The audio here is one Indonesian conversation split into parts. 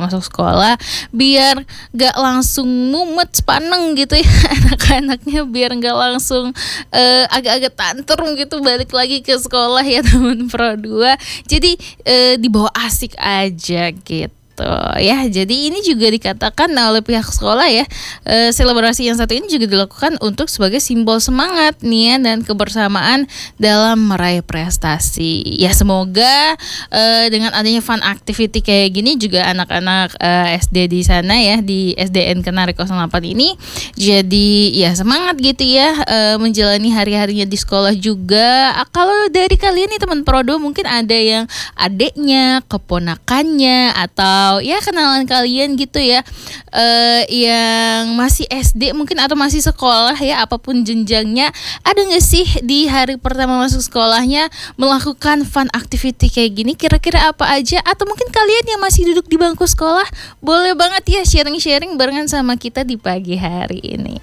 masuk sekolah, biar gak langsung mumet sepaneng gitu ya anak-anaknya, biar gak langsung agak-agak tantrum gitu balik lagi ke sekolah ya teman Pro 2. Jadi dibawa asik aja gitu ya. Jadi ini juga dikatakan oleh pihak sekolah ya, selebrasi yang satu ini juga dilakukan untuk sebagai simbol semangat nih ya, dan kebersamaan dalam meraih prestasi. Ya semoga dengan adanya fun activity kayak gini juga anak-anak SD di sana ya, di SDN Kenari 08 ini jadi ya semangat gitu ya, menjalani hari-harinya di sekolah juga. Kalau dari kalian nih teman Prodo, mungkin ada yang adeknya, keponakannya, atau ya kenalan kalian gitu ya, yang masih SD mungkin atau masih sekolah ya, apapun jenjangnya, ada gak sih di hari pertama masuk sekolahnya melakukan fun activity kayak gini? Kira-kira apa aja? Atau mungkin kalian yang masih duduk di bangku sekolah, boleh banget ya sharing-sharing barengan sama kita di pagi hari ini.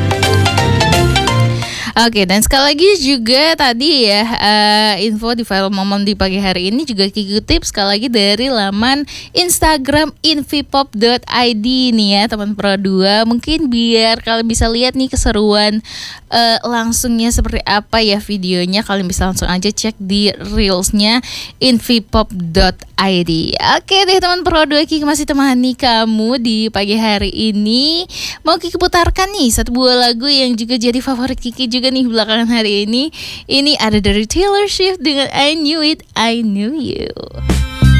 Oke, dan sekali lagi juga tadi ya, info di file momen di pagi hari ini juga kikutip sekali lagi dari laman Instagram invipop.id nih ya teman Pro 2. Mungkin biar kalian bisa lihat nih keseruan langsungnya seperti apa ya videonya, kalian bisa langsung aja cek di reelsnya invipop.id. Oke deh teman Pro 2, Kiki masih temani kamu di pagi hari ini. Mau Kiki putarkan nih satu buah lagu yang juga jadi favorit Kiki juga nih belakangan hari ini. Ini ada dari Taylor Swift dengan I Knew It, I Knew You.